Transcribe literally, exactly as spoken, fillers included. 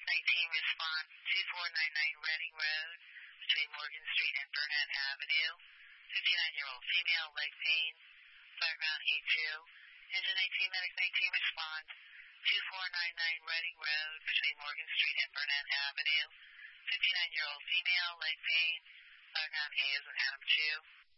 nineteen, respond two four nine nine Reading Road between Morgan Street and Burnett Avenue. fifty-nine-year-old female, leg pain, background eight two. Engine nineteen, medic nineteen, respond two four nine nine Reading Road between Morgan Street and Burnett Avenue. fifty-nine-year-old female, leg pain, background A is an Adam two.